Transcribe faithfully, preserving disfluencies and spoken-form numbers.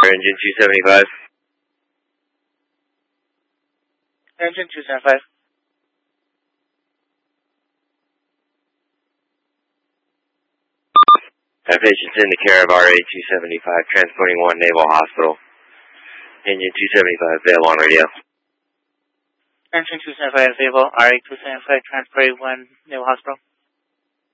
Engine two seventy-five. Engine two seventy-five. That patient's in the care of R A two seventy-five, transporting one Naval Hospital. Engine two seventy-five, available on radio. Engine two seventy-five, available, R A two seventy-five, transporting one Naval Hospital.